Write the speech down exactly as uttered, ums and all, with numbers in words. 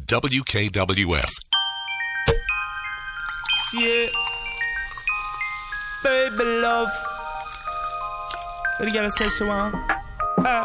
W K W F. Yeah. Baby love. What do you gotta say, Shawan?